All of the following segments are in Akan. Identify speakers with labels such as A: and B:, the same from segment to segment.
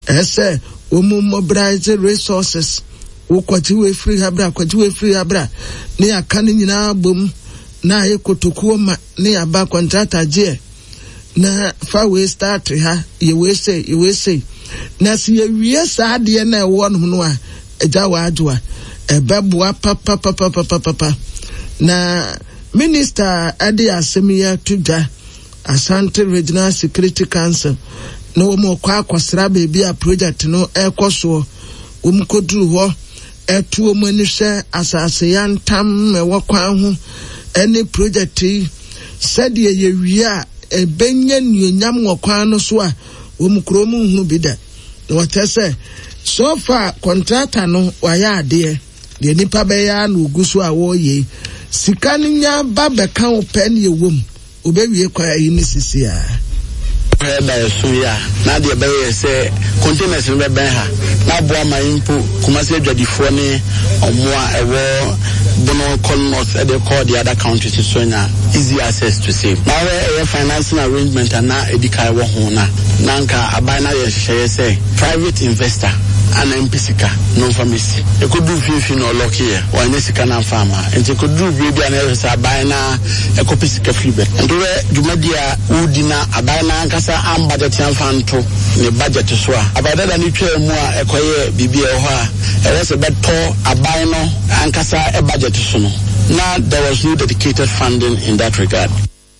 A: ese mobilize resources ukwati we free habra ni akane nyina bom na ye kotokuo ma ni aba contractor je na fa we start ha ye we say na si ye wie sa de na ewo no a eja wa adwa ebeboa papa na minister ade asemiya tuda Asante Regional Security Council no mo kwa kwasra bebi a project no ekoso umkoduru ho etu omanihwe asase yantam ewokwan ho any project said ye wia ebenya nuonyam wokwan no so a omkrom hu bi da what I say so far contractor no waya ade de nipa be ya na oguso a wo ye sika nya ba be kan open ye wom obewie kwa yi ni sisia
B: by Suya, now the bay say containers in Rebeha, now Boama Impu, Kumasi Jadifone, or more a war, Bono Colnos at the call the other countries to Sonia, easy access to save. Now a financing arrangement and now Edika Wahona, Nanka, Abana say, private investor. An MPCA, no pharmacy. You could do fifteen or lock here, or an Esicana farmer, and you could do baby and Elsa Abina, a Copisca fever. And do Jumadia, Udina, Abina, Cassa, and budget fanto, the budget to swa. About that, I need to more a quiet BBOA, a was a bed tall, Abino, and Cassa, a budget to suno. Now there was no dedicated funding in that regard.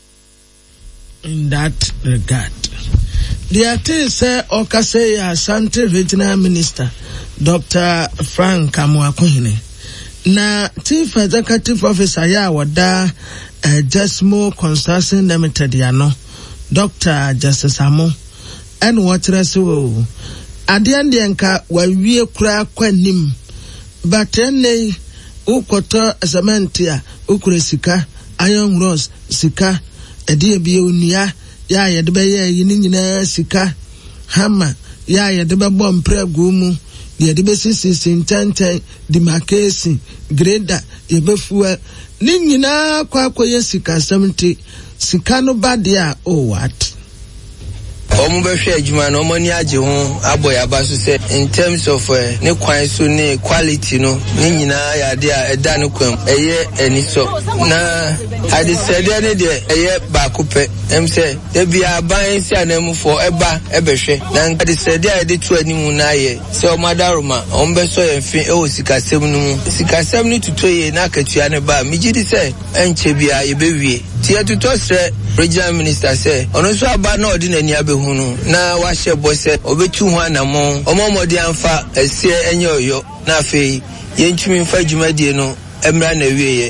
B: The artist say Okase Asante Regional Minister Dr. Frank Amwakuhine na Chief Executive Officer ya wada Jasmo Construction Limited yano Dr. Justice Amo and watreso adiande nka wawie kura kwanim batene ukoto cement ya ukure sika iron rods sika edie bie unia ya yede be ye nyina sika hammer ya yede be bom pregu mu yede be sisi ntenten demarcation grader ye be fuel ni nyina kwakoye sika 70 sika no bade a what
C: omo be hwe adwuma no omo ni age ho aboy abaso say in terms of ne kwan so ne quality no ni nyina ya de a eda ne kwam eye eniso na ade sede ne de eye ba kope em say de bia ban si anam for eba ebehwe na ade sede a de tu animu na ye say o madaroma omo be so ye mfi e o sikasem no mu sikasem ni tutoye na akatua ne ba migidi say enche bia ye bewie tie tutosre regional minister say ono so aba na odi nani abehunu na wa hye bose obetu ho anamo omomode amfa esie enye oyo na afei yentumi mfa dwumadie no emra na wieye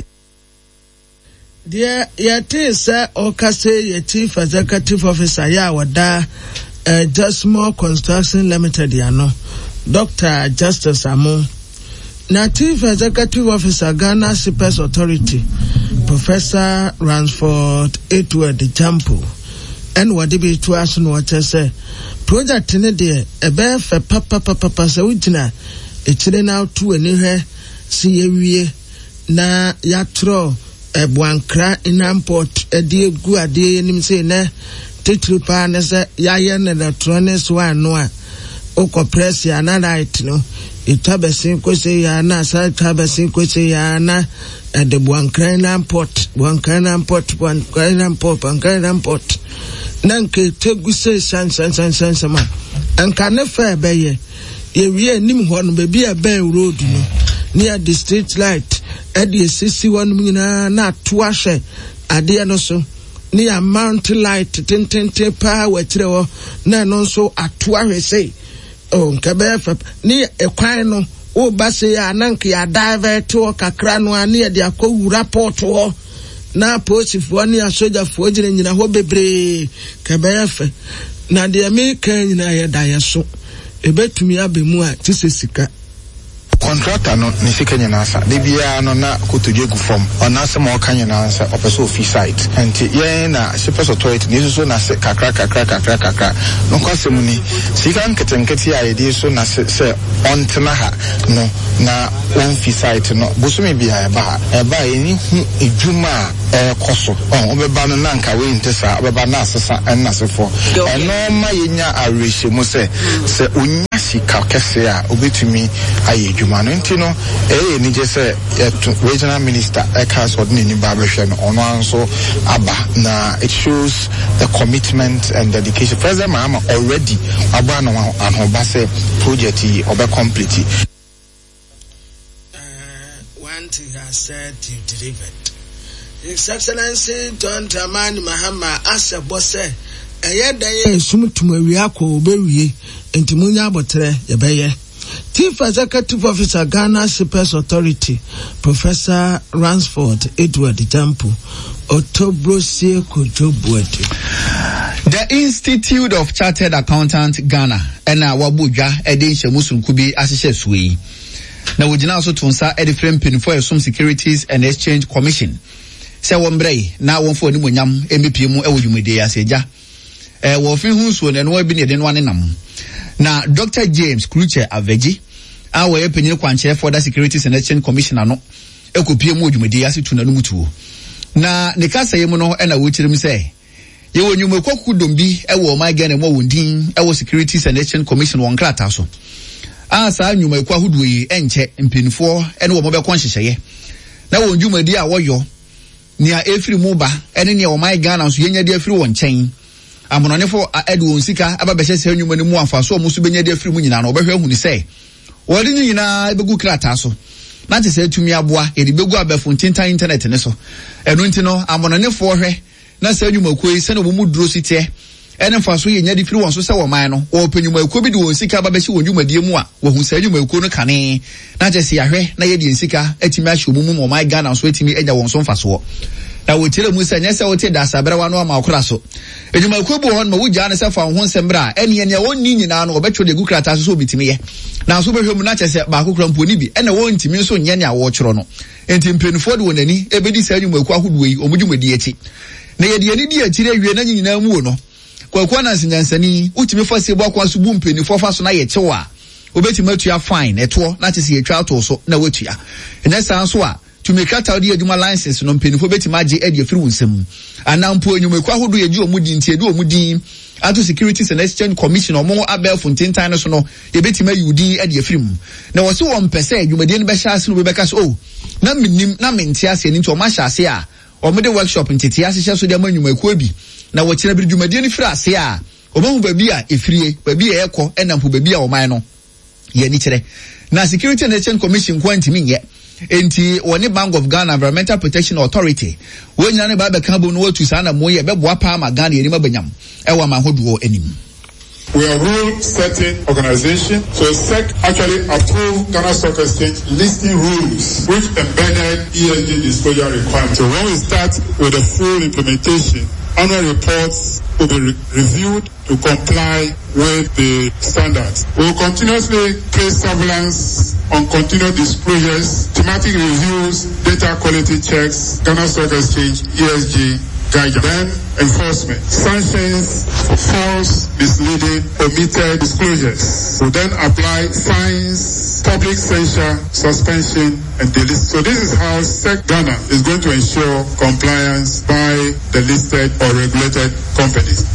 A: dia yete say Okase ye Chief Executive Officer ya wada Jasmo Construction Limited yano Dr. Justice Amo na Chief Executive Officer Ghana Shippers Authority Professor Ransford Edward Jampo and what be to us no what say project in the ebe fe papa se ujina etire na to ani hwe si ewie na yatro ebuankra inamport ede egu ade nim se na titiri pa na se yaye na electronics one no a okopress ya na right no itabesin kwese ya na sa tabesin kwese ya na the buankra import nanke teguse san anka ne fa beye ye wie nim ho no be bia ben road no near the street light at the 61 nyina na to ahwe ade no so near mount light tentente pa wachire ho na no so ato ahwe sei o nka be fa ni ekwan no o base ya nanke ya divert o kakra no ani ya de akowura port ho na posifo ani asoja fo gire nyina ho bebre ka be fa na de America nyina ya da yeso ebetumi abemu a tisesika
D: contractor no ni sika nyina asa de bia no na kotodwe gu form ona se mo kanya na asa opeso office site enti ye na Shippers Authority ni so na se kakra no kwase mu ni sika nketenkete ya ye so na se ontena ha no na office site no bosome bia e ba ye ni hu edwuma koso obeba no na nka we ntesa obeba na asesa en na sefo eno ma ye nya arehye mu se sika kese a obetumi aye adwuma no ntino ni je say regional minister Ekas Odini Babeshe no ono anso aba na it shows the commitment and dedication. President Mahama already aba no anhoba say project yi obe complete.
B: One thing has said you delivered. His Excellency John Dramani Mahama asa bose eyeda sumtum awia ko obewie entimunya abotre yebeye. Chief Executive Officer Ghana Shippers Authority Professor Ransford Edward Jampu Otobrosie Kojobuete.
E: The Institute of Chartered Accountants Ghana ena wabuja edinche musunkubi asise suyi. Na wujina also tunsa ediframe pin for some Securities and Exchange Commission. Se wombrei na wonfo ni monyam MP mu ewudwumede aseja. Wo fi hunso na no bi ne den wane nam. Na Dr. James Kluche Aveji awo ye penye kwanche for the Securities and Exchange Commission no ekopie mu odwumede asetu na no mutuo. Na ne kasa yemu no na wochirim se ye wonyum ekwaku dombi ewo my Ghana mo wondin ewo Securities and Exchange Commission won krata so. Asa nyuma ekwa hudu yi enche mpinfo ene wo mobekọ nhyehyeye na wo ndwumadi a woyo nia efiri mu ba ene nia wo my Ghana so yenya de afiri won chen amononefo edu won sika ababehye se nwuma ni mu afaso o muso benya de afiri mu nyina na obehwe hu ni se wodi nyina begu krata so na te se tumi aboa edi begu abefo tintan internet ne so eno ntino amononefo hwe na se nwuma koi se na wo mu duro sitie ene faso yenya de firi won so se wo man no wo penyuma eko bi de won sika babehye won dwumadie mu a wo hu se nwuma eko no kane na je se yahwe na ye de sika atimi ahye omumu mo my Ghana so atimi enya won so mfaso na wo tire mu se nyese wo te da sabere no ma akora so enwuma eko bu hon ma wo gya ne se fa ho nsembra ene ene won ni nyina no obetwo de gukrata so obitimi ye na so behwe mu na che se ba akokora mponi bi ene won ntimi so nye ne a wo kyero no enti mpenufo de wonani ebedi se enwuma eko ahodo yi omudwumadi achi na ye de ani di achire awie na nyina mu no kwa na sinyansani utimi fa se bwa kwa so bu mpenifo fa so na ye kyewa obetimi atua fine eto na che se ye twa to so na watua enya san so a tumi kata de adwuma license no mpenifo betimi age ade afiri wunsam anampo enyuma kwa hodo ye di omudi nti edi omudi ato Securities and Exchange Commission omo abel fontintan no so no ye betimi ayudi ade afiri mu na wo se wo mpese adwumade no be hya ase no be beka so na minim na menti ase ni nti o ma hya ase a omo de workshop ntiti ase hya so de amanyuma kwa bi na wachira bi dwumadie ni fira ase a obahu babi a efirie babi a ekọ enampo babi a oman no ye ni kire na Security and Exchange Commission kwantimi ye enti woni Bank of Ghana Environmental Protection Authority wonya ne ba be kan bo no watu sa na moye beboa pa ma Ghana yeni mabanyam ewa ma hodo enim.
F: We are a rule-setting organization, so SEC actually approved Ghana Stock Exchange listing rules which embedded ESG disclosure requirements. So when we start with the full implementation, annual reports will be reviewed to comply with the standards. We will continuously place surveillance on continuous disclosures, thematic reviews, data quality checks, Ghana Stock Exchange, ESG, guidance, then enforcement, sanctions for false, misleading, omitted disclosures. We'll then apply fines, public censure, suspension, and delist. So this is how SEC Ghana is going to ensure compliance by the listed or regulated companies.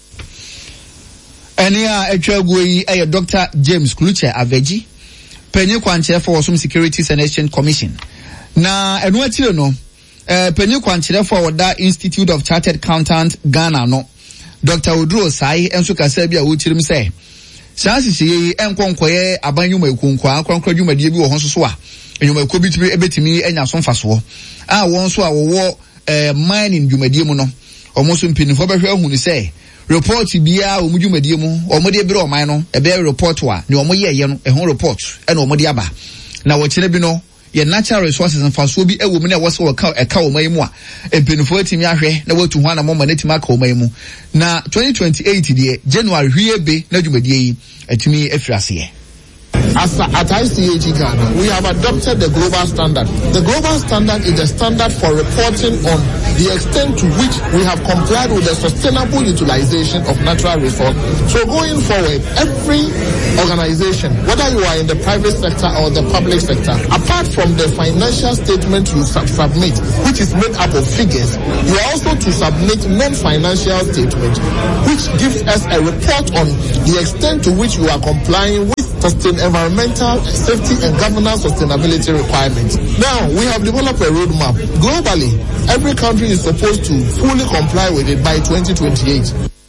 E: Enia etwagui Dr. James Kluche Aveji penye kwanche for some Securities and Exchange Commission. Na enu atire no penye kwanche for that Institute of Chartered Accountants Ghana no Dr. Oduro Sai enso kasa bia wo tirim se sansisi enkonkoye abanyuma ekunkwa kwankwa dwumade bi wo ho so a enyuma eko bitimi ebetimi enya so mfaso a won so a wo mining dwumade mu no omoso mpinifo behwe ahunu se report bia omudwumadie mu omode bere oman no ebe report wa ne omoye no ehun report ena omode aba na wo kire bi no ye natural resources mfaso bi ewo mu na wo se wo ka eka oman mu a empinifo atimi ahwe na watu ho na moma na tima ka oman mu na 2028 die January hwiebe na dwumadie yi atimi afirase.
G: As at ICAG Ghana, we have adopted the global standard. The global standard is the standard for reporting on the extent to which we have complied with the sustainable utilization of natural resources. So going forward, every organization, whether you are in the private sector or the public sector, apart from the financial statement you submit, which is made up of figures, you are also to submit non-financial statement, which gives us a report on the extent to which you are complying with environmental, safety and governance sustainability requirements. Now, we have developed a roadmap. Globally, every country is supposed to fully comply with it by 2028.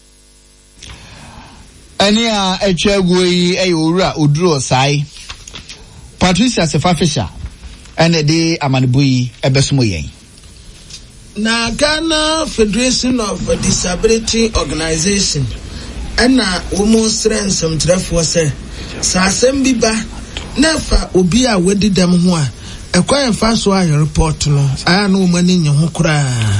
E: Ania echegwe eyura uduro sai Patricia Sefafisha ene de amanibui ebesumo yen
B: na Ghana Federation of Disability Organization ena womo strensem trefo se sasem biba nefa obi a wedi dem ho a ekwan fa so ayo report no aya no mani nye ho kura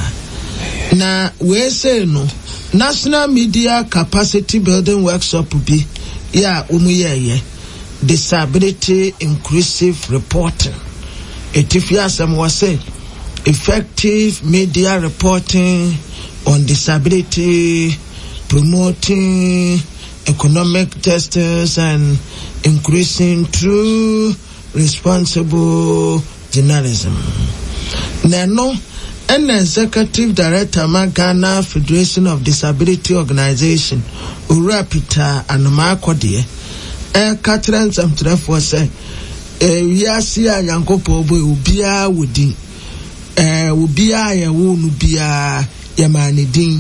B: na we say no National Media Capacity Building Workshop bi ya umuyeye Disability Inclusive Reporting. Etifia some was say effective media reporting on disability, promoting economic justice and increasing true responsible journalism. Nano an executive director Ghana Federation of Disability Organization Urapita and Markodie Catherine Samtrefo say we are see a yankopo boy ubia wudi ubia ya wunu bia yamani din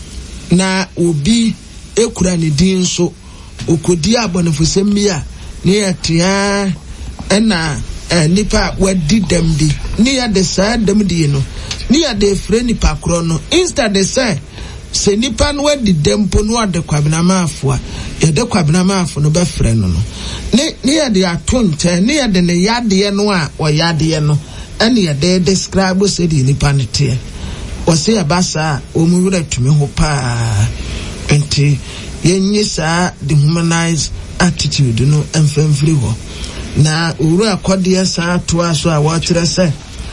B: na ubi ekura ni din so okodi abonefusemmia ne atia ena nipa wadi dem bi ni ya de sa dem di no ni ya de fre nipa kro no instead de say se nipa no wadi dem po no ade kwabena maafo a ya de kwabena maafo no be fre no ni ya de atonte ni ya de ne yade no a o yade no ene ya de describe se di nipa ne te o se ya basa o mu wura tumi ho pa enti yenyi sa the humanized attitude no emfemfiri ho na uru akwadie sa to aso a watere say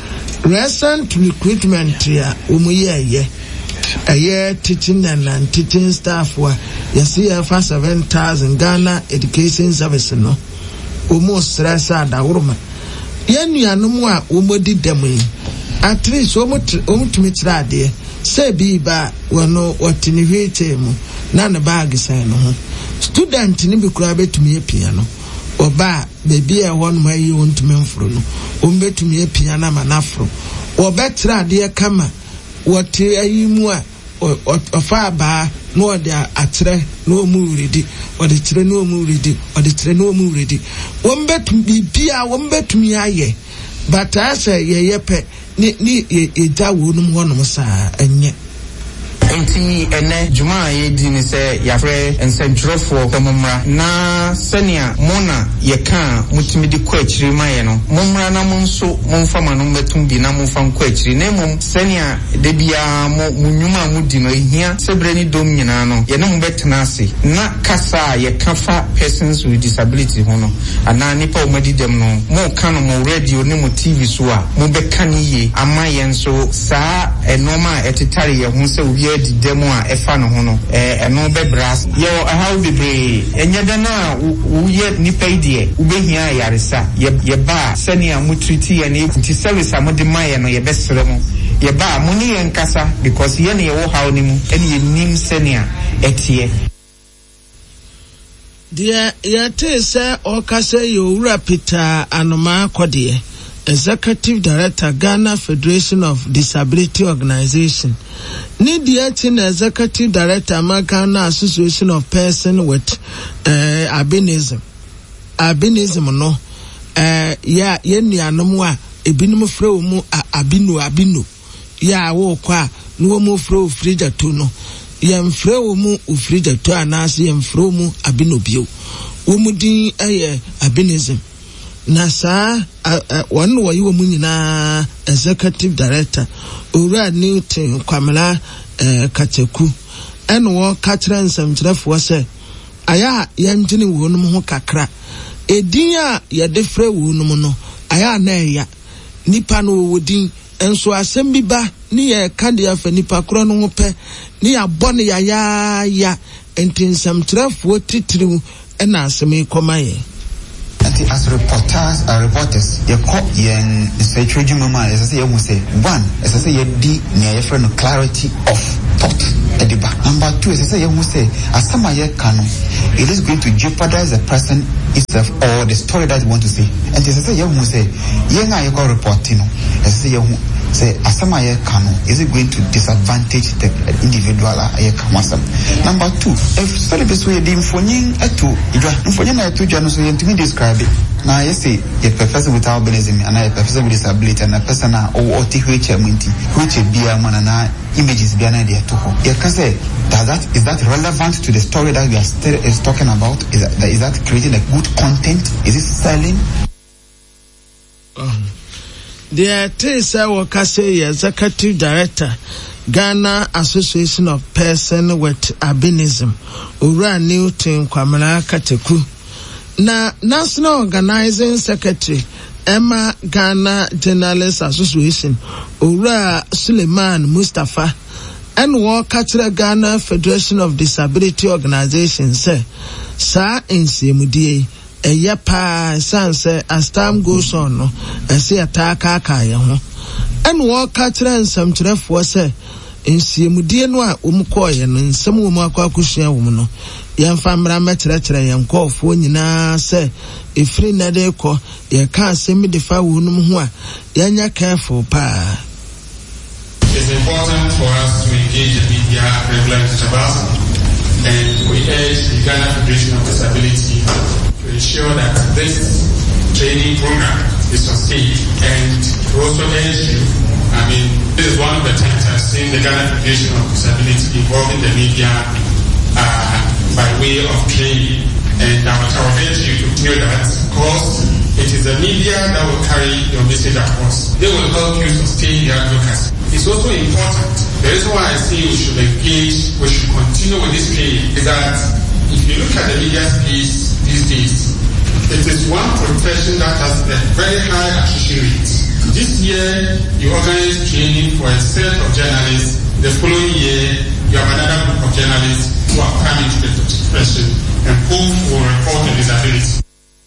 B: recent recruitment ya umuyeye aye teaching and teaching staff wa yesi for 7,000 Ghana education service no almost stress ada uruma yenuanom a umodi demu at least omutumi trade say bi ba wono watini hwete mu na ne bag say no ho student ni bi kura betumi apia no oba baby e won ma yi wontumi mfro no ombetumi apia na manafro obetra de kama wote ayimu a ofa ba no de atre no mu redi ode tre no mu redi ode tre no mu redi wombetumi bia wombetumi aye but asa ye yepe ni eja wonum honom saa enye
H: enti ene juma ye di ni se yafre ensentropho kamumra na senia mona ye kan mutimi di kwachiri maye no mumra na munso mumfa manu betum bi na mumfa kwachiri na mum senia de bia munyuma mudi no hia sebreni dom nyina no ye no mbetena ase na kasa ye kafa persons with disability hono ana nipa omadi dem no mo kan mo radio ne mo TV so a mo be kan ye ama ye nso saa enoma etitare ye ho se obi di demo a efa no ho no eno be brass yo how be be enyada na uye nipa idie ubehia yaresa ye ba senia mutriti ye ne ti service amode maye no ye besere mo ye ba mo ni enkasa because ye ne ye wo how ni mu ene ye nim senia etie
B: dia yate se okase yo Urapita Anoma Kodie Executive Director Ghana Federation of Disability Organization Nidiatin Executive Director Ghana Association of Persons with Albinism no ya yenuanom a ebinum frɛ wo mu abino ya wo kwa no mu frɛ wo frija to no yemfrɛ wo mu frija to anase yemfrɛ wo mu abino bio wo mu din albinism na saa one wo yi wo mu nyina Executive Director Owura Newton Kwamela Kateku ene wo katra nsamkyerefo se aya yangene wo no ho kakra edin a ye defre wo no no aya na eya nipa no wo din enso asem bi ba ni ye kande afa nipa kro no ho pe ni ya bone ya entinsamkyerefo titiriw ena asem ikomaye
I: as reporters you call in say true mama as I say you say one as I say you di near friend clarity of thought. Number two is say Asamaye Kano, it is going to jeopardize the person itself or the story that you want to say. And this is say Yenga Yoko reporting. Say Asamaye Kano, is it going to disadvantage the individual Ayekawasam? Number two, if study this way, the Infonin to to me describe it. Now, I say a person with albinism and a person with disability and a person or THM which be a manana images be an idea to her. You can say is that relevant to the story that we are still talking about? Is that creating a good content? Is it selling?
B: The Tesa Wakase, Executive Director, Ghana Association of Persons with Albinism, Ura Newton Kwamana Kateku. Na National Organizing Secretary, Emma Ghana Journalists Association, Ura Suleiman Mustafa, and Wakatra Ghana Federation of Disability Organizations, say, Sa Insiemudie. Yapa sanse as time goes on, and say attack Kaya. And walk catcher and some trefo say, in Simudianwa, Umkoy, and some Umaka Kushia woman. Yan famra metre and call for Nina say, if free Nadeko, ye can't send me the fire woman, Yanya careful pa.
F: It's important for us to engage the media regularly, and we urge the Ghana Federation of Disability to ensure that this training program is sustained. And we also urge you, this is one of the times I've seen the Ghana Federation of Disability involving the media by way of training. And I will urge you to know that, because it is the media that will carry your message across. They will help you sustain the advocacy. It's also important. The reason why I say we should engage, we should continue with this training, is that if you look at the media space these days, it is one profession that has a very high attrition rate. This year, you organize training for a set of journalists. The following year, you have another group of journalists who are coming to the profession and who will report on disability.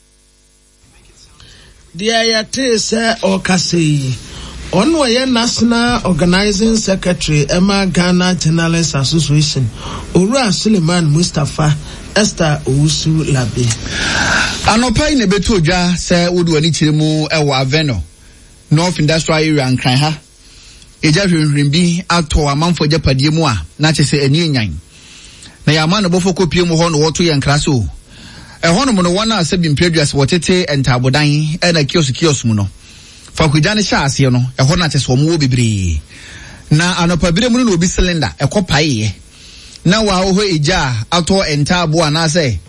B: The Ayatese Okasi. Onwaya National Organizing Secretary Emma Ghana Journalists Association, Ura Suleiman Mustafa, Esther Owusu Labi.
E: Anopa in betu ja se wodu ani chiremu ewo Aveno North Industrial Area ankran ha. Eja hwehwembi ato amanfo japadie mu a na chese ani enyan. Na ya man bofo kopie mu ho no woto ye nkra so. Ehon mo no wana asabi mpedwas wotete entabodan e na kiosk mu no. Fakujane sha ase no ehon na chese omo wo bebre. Na anopa bire mu no obi cylinder ekopae na wa ho eja ato entabo anase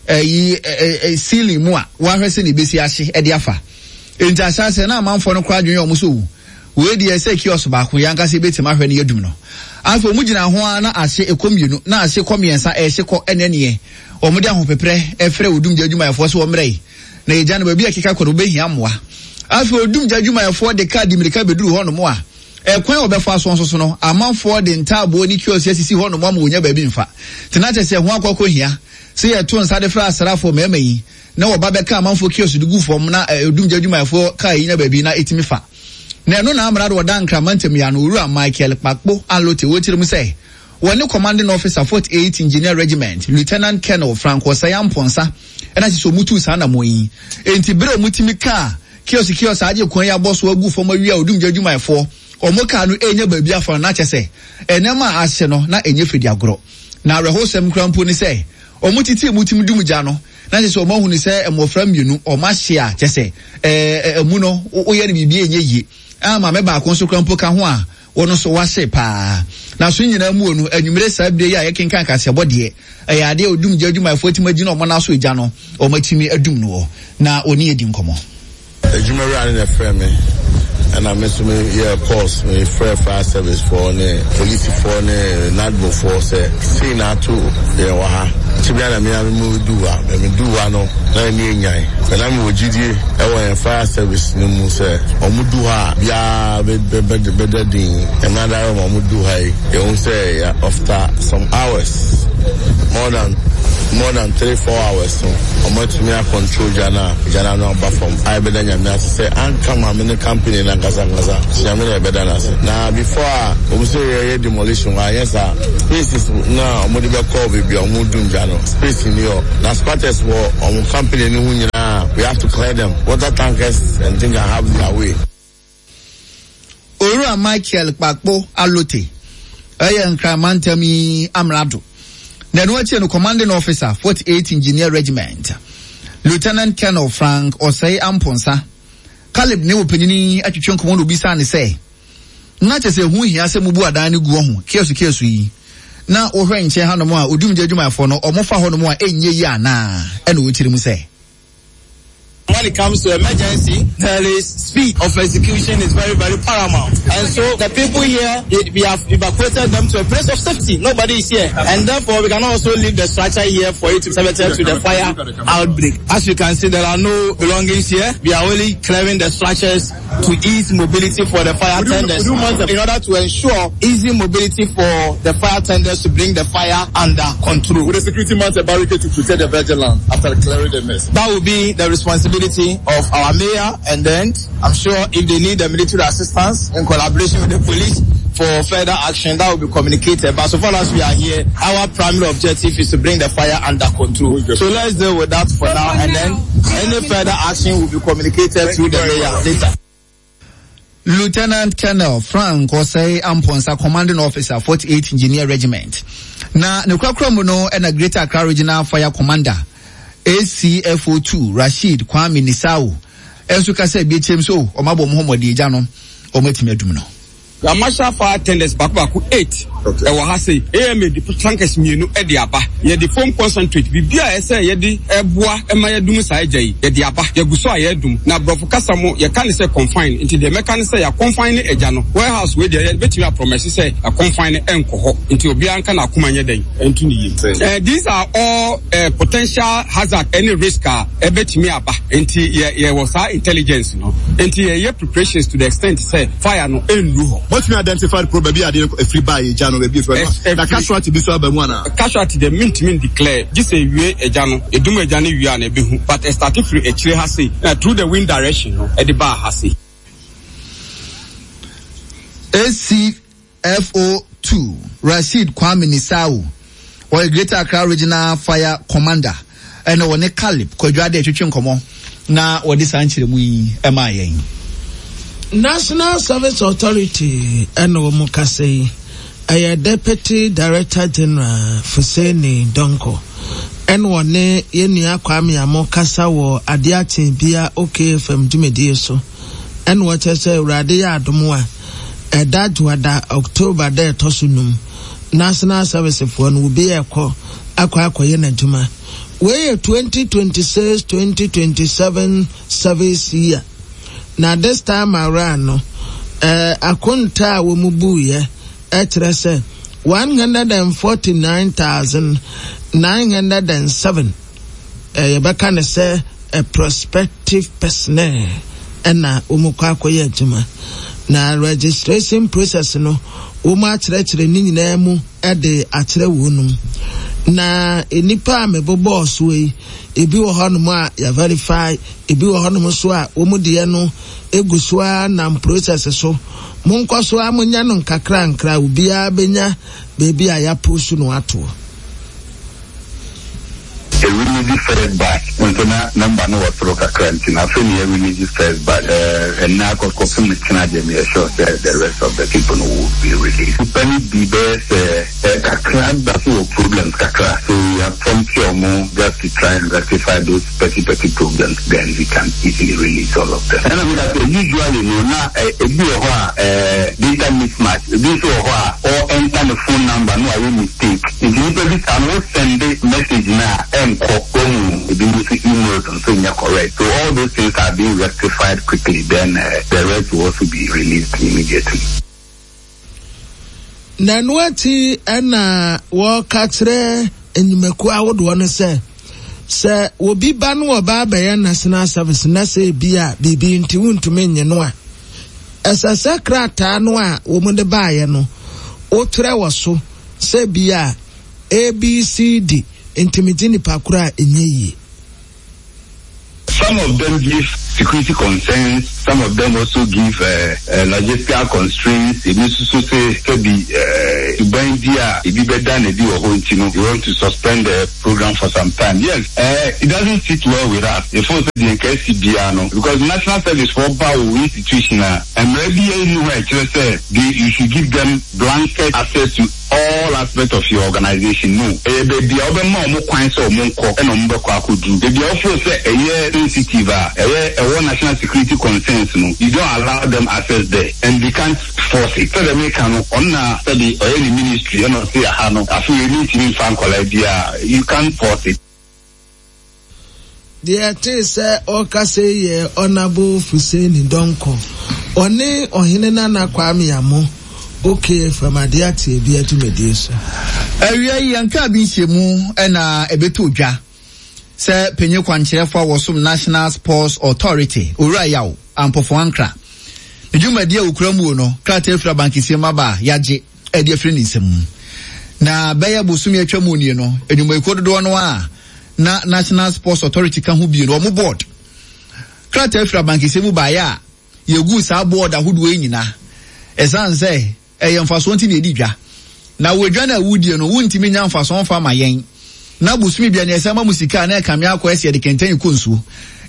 E: sili mu a wa hwese ne besi ahye e de afa enti asase na amanfo no kwa dwen yo muso we de ese kiosk ba ko yanka se betima hwe ne yadum no afo mu gina ho na ahye ekomienu na ahye komiensa ehye ko enene omude ahopepre efre odum jadwuma yefo so omrei na eja na ba bia keka ko be hia moa afo odum jadwuma yefo de card mirika beduru ho no mo a ekwan obefa so no amanfo de ntabo ni kiosk asisi ho no mo ma onya ba bi mfa tenache se ho akoko hia se ye to nsa de fra asrafo memayi na wo ba be ka amanfo kiosk de gu fom na odum jadwuma yefo ka yi na ba bi na etimi fa na eno na amra do dan kramantem ya no Owura Michael Kpakpo alote wotirim say woni commanding officer 48 engineer regiment Lieutenant Colonel Franco Sayamponsa ena ti so mutu sa na moyi enti bere omutimi ka kiosk aje kwan ya boss wa gu fom awia odum jadwuma yefo omoka no enya ba bi afa na chese enema ahye no na enye fedi agoro na rehosem krampo ni say omutiti mutim dumja no na chese omahu ni say emofra mienu omahye a chese emu no oye ne bibie enye yi ama me ba konso krampo ka ho a wono so wase pa na so nyina mu onu anwumre sabde ya yekenkan kase bode ya ade odum jadwuma fotima gi no mo na so eja no omatimi adum no na oni edi nkomo
J: ejuma rani na frame and I miss me yeah pause me fire service for ne police for ne nadbo for say na to yeah wa tibia na me do no na ni nyan na me ogidie e wo fire service ni mu say omudu ha bia be din another omudu ha e won say after some hours more than more than 3-4 hours. So I'm going to me control Jana no back from I better than me say and come I'm in the company in Gaza. Now before we say demolition, yes sir. This is now I'm going to call baby or Mudum Jano. Space in New York. Now squatters were on company in we have to clear them. Water tankers and things are have their way.
E: Ora Michael Pakpo Alote. Ayan Kramantami Amrado. Then commanding officer, 48 Engineer Regiment. Lieutenant Colonel Frank Osei Amponsa. Caleb ne opinini atwetwe nkomo bisa ne say. Na chese hu hia se mubu adan ne guo ho. Kesu yi. Na ohwe nche ha no mo a odum adwumayfo no omofa ho no mo a enye yi ana. E na wotiri mu say.
K: When it comes to emergency, there is speed of execution is very, very paramount. And so the people here, we have evacuated them to a place of safety. Nobody is here. And therefore, we can also leave the structure here for it to be to the fire outbreak. As you can see, there are no belongings here. We are only clearing the structures to ease mobility for the fire tenders in order to ensure easy mobility for the fire tenders to bring the fire under control.
L: With the security mount a barricade to protect the virgin land after clearing the mess.
K: That will be the responsibility of our mayor, and then I'm sure if they need the military assistance in collaboration with the police for further action, that will be communicated. But so far as we are here, our primary objective is to bring the fire under control. So let's deal with that for now, and then any further action will be communicated through the mayor later.
E: Lieutenant Colonel Frank Osei Amponsa, commanding officer, 48 Engineer Regiment. Na nekwakromo no na Greater Accra Regional Fire Commander ACFO2 Rashid Kwame Nisau enso ka say BHM so omabo Muhammad Ejano omatimi adum no
M: the marshal fire tenders back 8 e wa ha say AMA the tankers mienu e de aba ye the foam concentrate bibia e say ye de eboa e ma ye dum sai jai ye de aba ye guso aye dum na brofo kasamo ye kan say confine into the mechanic say ya confine eja no warehouse we dey betimi promise say a confine enko ho into obi anka na akoma nye den entu ni yi these are all potential hazard any risk e betimi aba into ye was our intelligence no into ye preparations to the extent say fire no enru ho
L: what we identified probably are a free buy Ejano be for na casualty be so abamu na
M: casualty the mint declare just a we Ejano edum Ejano wi na be hu but starting free a chire ha say through the wind direction no e the bar ha say
E: ACFO2 Rashid Kwame Nisau or Greater Accra Regional Fire Commander and one Caleb Kodwa de twetwe nkomo na wodi sanchire mu yi ema yen
B: National Service Authority and Omukase, a Deputy Director General Fuseni Donko, and one Yenia Kwame Amokasa wo Adiati Bia OKFM Jumedieso, and what I say Radia Dumwa, a Dajwada October de Tosunum, National Service of one will be a call, Aqua Yena Juma. Where 2026-2027 service year. Now this time around, akunta wumubuye etrese 149,907. Yabaka ne say a prospective personnel ena umukwa koye juma. Na registration process no uma atrechire ni nyina mu ede akyere wonum. Na enipa mebobo so yi ebi wo honom a ya verify ebi wo honom so a wo mu de no egusua na process so monko so amunya no nkakra nkra obia benya bebi a ya push no ato
N: a really first batch until number no was rock currency now so we really first batch and now got copy with Canada me sure the rest of the people will be released penny be best kakra that's no problems kakra so we have from more just to try and rectify those petty problems then we can easily release all of them and I mean that usually no na data mismatch this or enter the phone number no I will mistake if you this I will send the message now correct. So all those things are being rectified quickly. Then the rest will also be released immediately.
B: Nanwati ena wakatre enyumeku awodo wane se obi ba no oba be national service na se bia bibi nti wuntume nye no a esase krata no a wo mu de baaye no otre wo so se bia ABCD
A: intimidini pakura enye.
N: Some of them give security concerns. Some of them also give logistical constraints. It means to say, you want to suspend the program for some time. Yes, it doesn't sit well with us. The force of the NKCBR, because National Service for Power institutional and maybe anywhere you should give them blanket access to all aspects of your organization. No, baby, sensitive, national security concerns, no, you don't allow them access there, and they can't force it. So they make on study or any ministry, you know, say, I feel you need to be frank idea, you can't force it.
A: The artist Okase Honorable Fuseni Donko. One Ohinena na Kwame Amo. Okay, from Adiati be to Medusa.
E: Area yanka bi shemu na ebeto dwa. Se penye kwankyerefo wo som National Sports Authority. Ora yawo ampofo ankra. Medjuma dia ukramu no, krata efra bankisi maba yaje e dia freni nsem. Na beya bosumi atwamu nie no, enuma ikododo no a na National Sports Authority kan hu bi no mo board. Krata efra bankisi mu ba ya yegu sa board ahodo enyina. Esan say mfaso nti na edi dwa na wodwa na wudie no wuntimi nya mfaso mfa ma yen na busumi bia na esama musika na kamia akwa ese de kenten konsu